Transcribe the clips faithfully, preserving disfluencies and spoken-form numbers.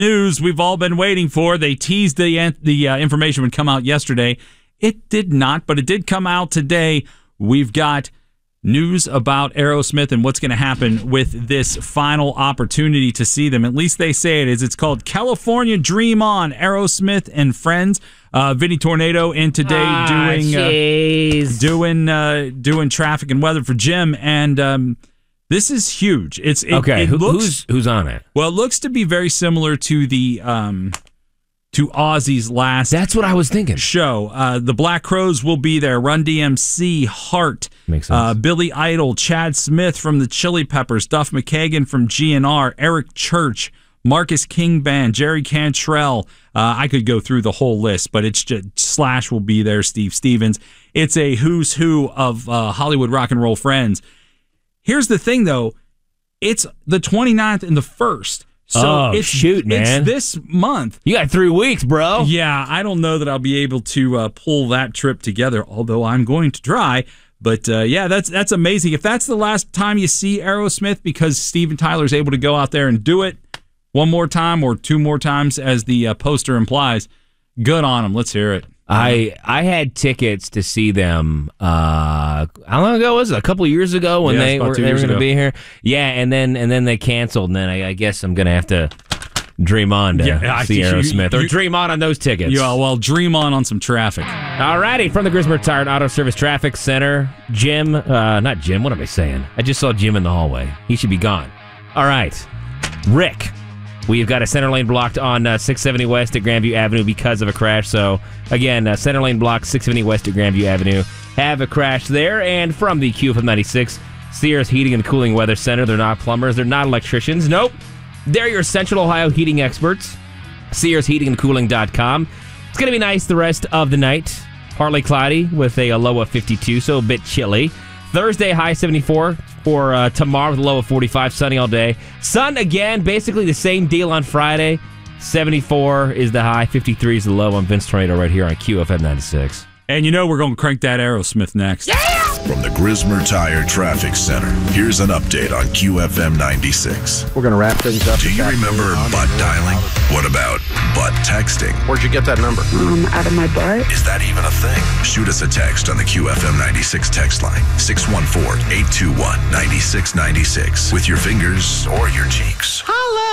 news we've all been waiting for. They teased the the uh, information would come out yesterday. It did not, but it did come out today. We've got news about Aerosmith and what's going to happen with this final opportunity to see them. At least they say it is. It's called California Dream On, Aerosmith and Friends. Uh, Vinny Tornado in today ah, doing uh, doing uh, doing traffic and weather for Jim, and um, this is huge. It's it, okay. It Who, looks, who's who's on it? Well, it looks to be very similar to the um, to Ozzy's last. That's what I was thinking. Show. Uh, the Black Crowes will be there. Run D M C, Heart, makes sense. Uh, Billy Idol, Chad Smith from the Chili Peppers, Duff McKagan from G N R, Eric Church, Marcus King Band, Jerry Cantrell. Uh, I could go through the whole list, but it's just Slash will be there, Steve Stevens. It's a who's who of uh, Hollywood rock and roll friends. Here's the thing, though. It's the twenty-ninth and the first. So oh, it's, shoot, man. It's this month. You got three weeks, bro. Yeah, I don't know that I'll be able to uh, pull that trip together, although I'm going to try. But, uh, yeah, that's that's amazing. If that's the last time you see Aerosmith because Steven Tyler's able to go out there and do it one more time or two more times, as the uh, poster implies, good on him. Let's hear it. I I had tickets to see them. Uh, how long ago was it? A couple of years ago when Yeah, they about were two they were years going to ago. be here. Yeah, and then and then they canceled, and then I, I guess I'm going to have to dream on to Yeah, I- see you- Aerosmith you- or dream on on those tickets. Yeah, well, dream on on some traffic. Alrighty, from the Grismer Tire and Auto Service Traffic Center, Jim. Uh, not Jim. What am I saying? I just saw Jim in the hallway. He should be gone. All right, Rick. We've got a center lane blocked on uh, six seventy West at Grandview Avenue because of a crash. So, again, uh, center lane blocked six seventy West at Grandview Avenue. Have a crash there. And from the Q F M ninety-six, Sears Heating and Cooling Weather Center. They're not plumbers. They're not electricians. Nope. They're your Central Ohio heating experts. Sears Heating and Cooling dot com. It's going to be nice the rest of the night. Partly cloudy with a, a low of fifty-two, so a bit chilly. Thursday, high seventy-four for uh, tomorrow with a low of forty-five, sunny all day. Sun again, basically the same deal on Friday. seventy-four is the high, fifty-three is the low. I'm Vince Tornado right here on Q F M ninety-six. And you know we're going to crank that Aerosmith next. Yeah! From the Grismer Tire Traffic Center, here's an update on Q F M ninety-six. We're going to wrap things up. Do you remember butt dialing? What about butt texting? Where'd you get that number? Um, out of my butt. Is that even a thing? Shoot us a text on the Q F M ninety-six text line, six one four, eight two one, nine six nine six, with your fingers or your cheeks.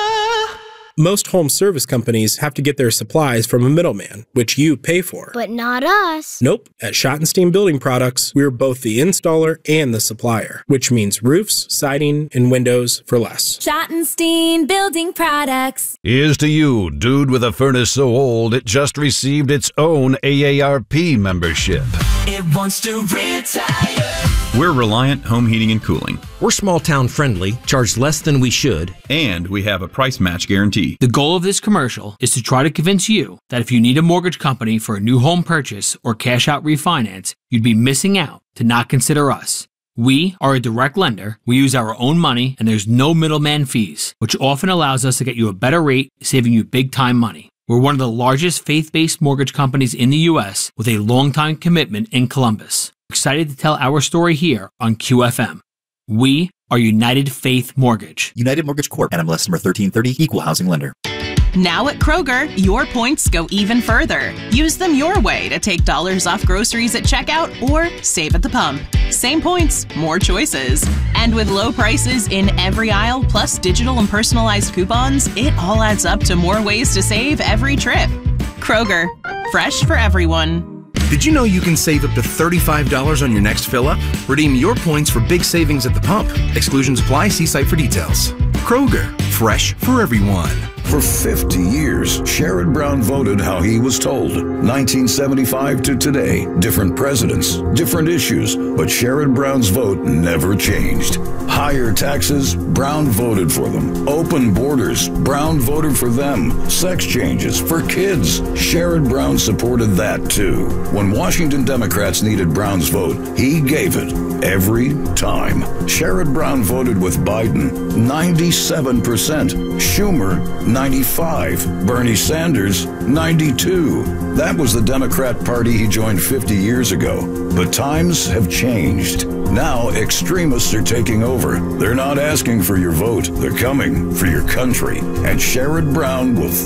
Most home service companies have to get their supplies from a middleman, which you pay for. But not us. Nope. At Schottenstein Building Products, we're both the installer and the supplier, which means roofs, siding, and windows for less. Schottenstein Building Products. Here's to you, dude with a furnace so old it just received its own A A R P membership. It wants to retire. We're Reliant Home Heating and Cooling. We're small town friendly, charge less than we should, and we have a price match guarantee. The goal of this commercial is to try to convince you that if you need a mortgage company for a new home purchase or cash out refinance, you'd be missing out to not consider us. We are a direct lender, we use our own money, and there's no middleman fees, which often allows us to get you a better rate, saving you big time money. We're one of the largest faith-based mortgage companies in the U S with a long-time commitment in Columbus. Excited to tell our story here on Q F M. We are United Faith Mortgage. United Mortgage Corp. N M L S number thirteen thirty, Equal Housing Lender. Now at Kroger, your points go even further. Use them your way to take dollars off groceries at checkout or save at the pump. Same points, more choices. And with low prices in every aisle, plus digital and personalized coupons, it all adds up to more ways to save every trip. Kroger, fresh for everyone. Did you know you can save up to thirty-five dollars on your next fill-up? Redeem your points for big savings at the pump. Exclusions apply. See site for details. Kroger, fresh for everyone. For fifty years, Sherrod Brown voted how he was told. nineteen seventy-five to today, different presidents, different issues, but Sherrod Brown's vote never changed. Higher taxes, Brown voted for them. Open borders, Brown voted for them. Sex changes for kids, Sherrod Brown supported that too. When Washington Democrats needed Brown's vote, he gave it every time. Sherrod Brown voted with Biden, ninety-seven percent. Schumer, ninety-five. Bernie Sanders, ninety-two. That was the Democrat Party he joined fifty years ago. But times have changed. Now extremists are taking over. They're not asking for your vote. They're coming for your country. And Sherrod Brown will